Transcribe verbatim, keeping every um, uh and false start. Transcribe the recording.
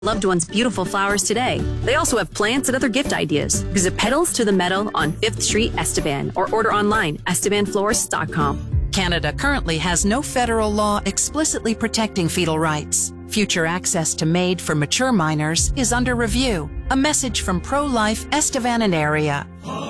loved one's beautiful flowers today. They also have plants and other gift ideas. Visit Petals to the Meadow on fifth street, Estevan, or order online, estevan florist dot com. Canada currently has no federal law explicitly protecting fetal rights. Future access to MAID for mature minors is under review. A message from Pro-Life Estevan and area.